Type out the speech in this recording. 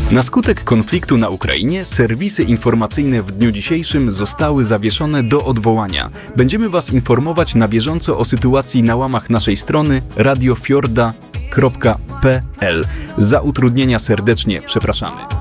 Na skutek konfliktu na Ukrainie serwisy informacyjne w dniu dzisiejszym zostały zawieszone do odwołania. Będziemy Was informować na bieżąco o sytuacji na łamach naszej strony radiofjorda.pl. Za utrudnienia serdecznie przepraszamy.